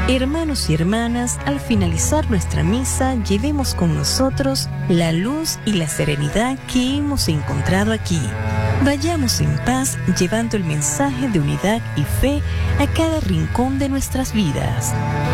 Hermanos y hermanas, al finalizar nuestra misa, llevemos con nosotros la luz y la serenidad que hemos encontrado aquí. Vayamos en paz llevando el mensaje de unidad y fe a cada rincón de nuestras vidas.